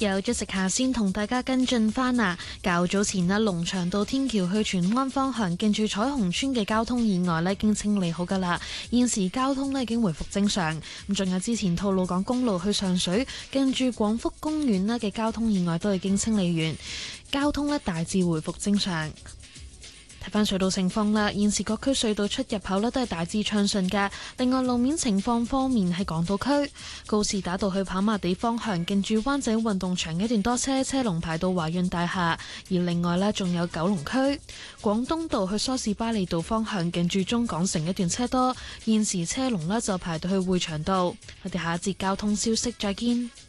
有咗食下先同大家跟進翻啊！較早前啦，龍翔道天橋去荃灣方向近住彩虹村嘅交通意外咧，已經清理好噶啦，現時交通咧已經回復正常。咁仲有之前吐露港公路去上水近住廣福公園咧嘅交通意外都已經清理完，交通咧大致回復正常。睇翻隧道情況啦，現時各區隧道出入口咧都係大致暢順嘅。另外路面情況方面，喺港島區告士打道去跑馬地方向近住灣仔運動場一段多車，車龍排到華潤大廈。而另外呢，仲有九龍區廣東道去梳士巴利道方向近住中港城一段車多，現時車龍呢就排到去匯祥道。我哋下一節交通消息再見。